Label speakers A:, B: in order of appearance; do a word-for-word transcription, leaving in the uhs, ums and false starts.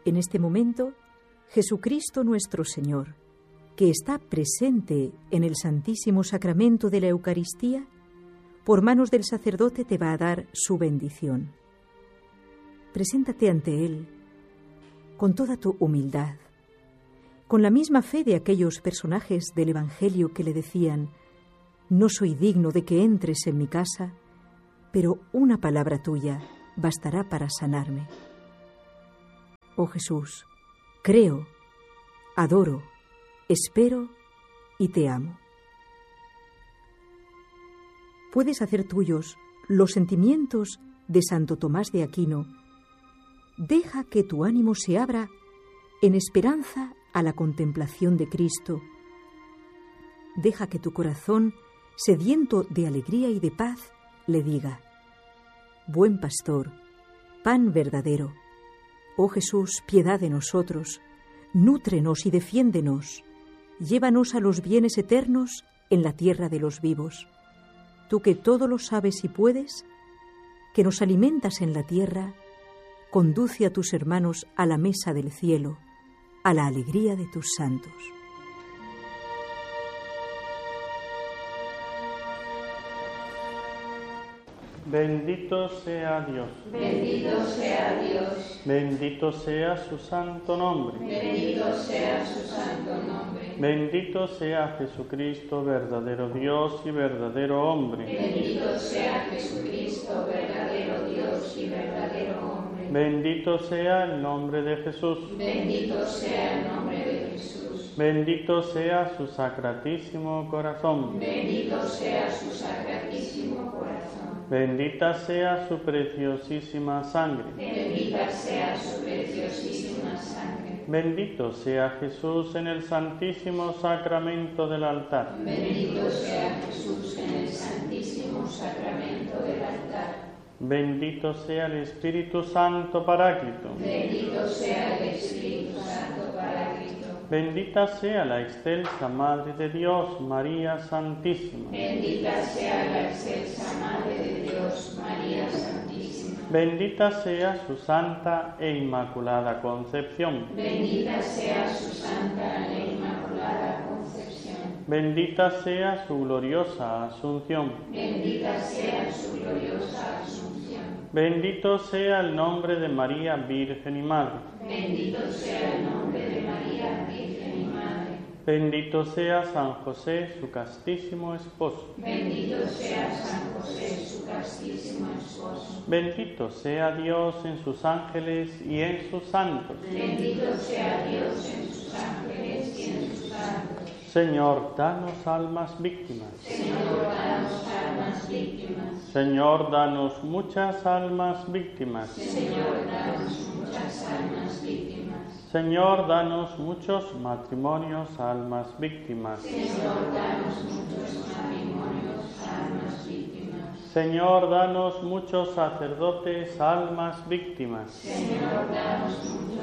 A: En este momento, Jesucristo nuestro Señor, que está presente en el Santísimo Sacramento de la Eucaristía, por manos del sacerdote te va a dar su bendición. Preséntate ante Él con toda tu humildad, con la misma fe de aquellos personajes del Evangelio que le decían: no soy digno de que entres en mi casa, pero una palabra tuya bastará para sanarme. Oh Jesús, creo, adoro, espero y te amo. Puedes hacer tuyos los sentimientos de Santo Tomás de Aquino. Deja que tu ánimo se abra en esperanza a la contemplación de Cristo. Deja que tu corazón, sediento de alegría y de paz, le diga: Buen pastor, pan verdadero, oh Jesús, piedad de nosotros, nútrenos y defiéndenos, llévanos a los bienes eternos en la tierra de los vivos. Tú que todo lo sabes y puedes, que nos alimentas en la tierra, conduce a tus hermanos a la mesa del cielo, a la alegría de tus santos.
B: Bendito sea Dios.
C: Bendito sea Dios.
B: Bendito sea su santo nombre.
C: Bendito sea su santo nombre.
B: Bendito sea Jesucristo, verdadero Dios y verdadero hombre.
C: Bendito sea Jesucristo, verdadero Dios y verdadero hombre.
B: Bendito sea el nombre de Jesús.
C: Bendito sea el nombre de Jesús.
B: Bendito sea su sacratísimo corazón.
C: Bendito sea su sacratísimo corazón.
B: Bendita sea su preciosísima sangre.
C: Bendita sea su preciosísima sangre.
B: Bendito sea Jesús en el santísimo sacramento del altar.
C: Bendito sea Jesús en el santísimo sacramento del altar.
B: Bendito sea el Espíritu Santo Paráclito.
C: Bendito sea el Espíritu Santo Paráclito.
B: Bendita sea la excelsa Madre de Dios, María Santísima.
C: Bendita sea la excelsa Madre de Dios, María Santísima.
B: Bendita sea su santa e inmaculada concepción.
C: Bendita sea su santa e inmaculada concepción.
B: Bendita sea su gloriosa asunción.
C: Bendita sea su gloriosa asunción.
B: Bendito sea el nombre de María, Virgen y Madre.
C: Bendito sea el nombre de María, Virgen y Madre.
B: Bendito sea San José, su castísimo esposo.
C: Bendito sea San José, su castísimo esposo.
B: Bendito sea Dios en sus ángeles y en sus santos.
C: Bendito sea Dios en sus ángeles y en sus santos.
B: Señor, danos almas víctimas.
C: Señor, danos almas víctimas.
B: Señor, danos muchas almas víctimas.
C: Señor, danos muchas almas víctimas.
B: Señor, danos muchos matrimonios, almas víctimas.
C: Señor, danos muchos matrimonios, almas víctimas.
B: Señor, danos muchos sacerdotes, almas víctimas.
C: Señor, danos muchos